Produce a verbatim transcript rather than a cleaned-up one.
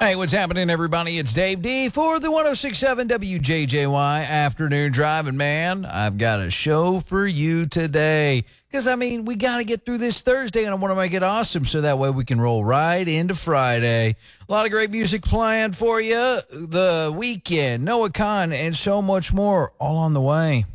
Hey, what's happening, everybody? It's Dave D for the one oh six point seven W J J Y Afternoon Drive. And, man, I've got a show for you today. Because, I mean, we got to get through this Thursday, and I want to make it awesome so that way we can roll right into Friday. A lot of great music planned for you. The Weeknd, Noah Kahan, and so much more all on the way.